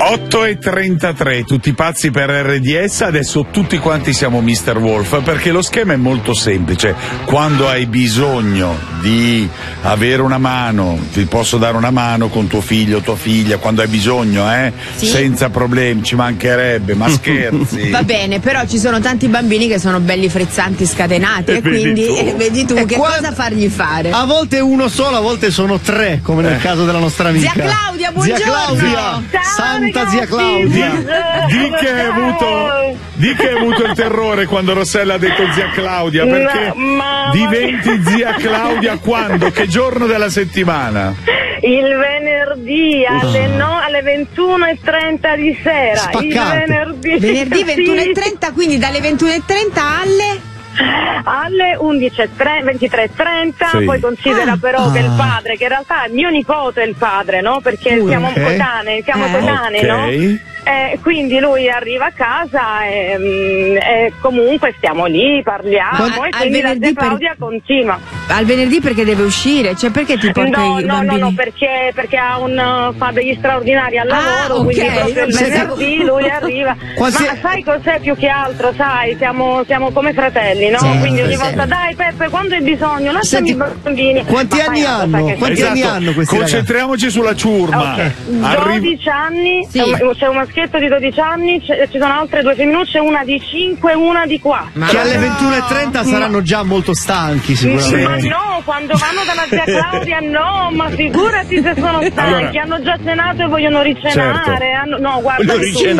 8:33, tutti pazzi per RDS, adesso tutti quanti siamo Mr. Wolf, perché lo schema è molto semplice. Quando hai bisogno di avere una mano, ti posso dare una mano con tuo figlio, tua figlia, quando hai bisogno, Sì. senza problemi, ci mancherebbe, ma scherzi. Va bene, però ci sono tanti bambini che sono belli frizzanti, scatenati, e quindi vedi tu che cosa fargli fare. A volte uno solo, a volte sono tre, come nel caso della nostra amica. Zia Claudia, buongiorno. Zia Claudia, santa zia Claudia. Di che hai avuto il terrore quando Rossella ha detto zia Claudia, perché diventi zia Claudia quando? Che giorno della settimana? Il venerdì alle 21:30 di sera. Spaccate. Venerdì 21:30, quindi dalle 21:30 alle 23:30, Sì. poi considera però che il padre, che in realtà mio nipote è il padre, no? Perché siamo coetanei, no? Quindi lui arriva a casa e comunque stiamo lì, parliamo e quindi la zia Claudia continua. Al venerdì perché deve uscire? Cioè perché ti porta i bambini? No, perché fa degli straordinari al lavoro, ok. quindi proprio il venerdì lui arriva. Ma sai cos'è più che altro, sai? Siamo come fratelli, no? Sì, Quindi ogni sì. volta, dai Peppe, quando hai bisogno, lasciami i bambini. Quanti anni hanno? Quanti anni hanno questi ragazzi? Concentriamoci sulla ciurma. 12 anni, Sì. c'è un maschietto di 12 anni, ci sono altre due femminucce, una di 5 e una di 4. Che alle 21:30 saranno già molto stanchi sicuramente. Ma no, quando vanno dalla zia Claudia no, ma figurati se sono stanchi, hanno già cenato e vogliono ricenare. No, guarda,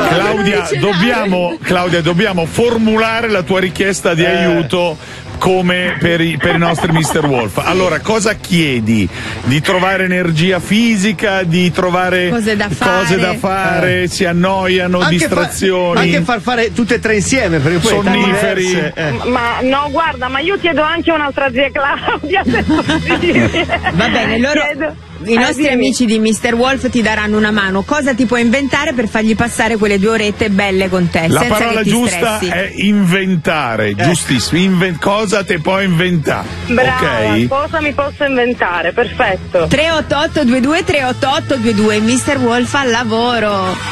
Claudia, dobbiamo formulare la tua richiesta di aiuto come per i nostri Mr. Wolf. Allora, cosa chiedi? Di trovare energia fisica, di trovare cose da fare, si annoiano, Anche anche anche far fare tutte e tre insieme, perché poi sonniferi. Ma no, guarda, ma io chiedo anche un'altra zia Claudia, se possibile. Va bene, i nostri amici di Mr. Wolf ti daranno una mano. Cosa ti puoi inventare per fargli passare quelle 2 orette belle con te? La senza parola che ti giusta stressi? è inventare, giustissimo. Cosa te puoi inventare? Brava, Ok? cosa mi posso inventare? Perfetto. 388 22 388 22 Mr. Wolf al lavoro.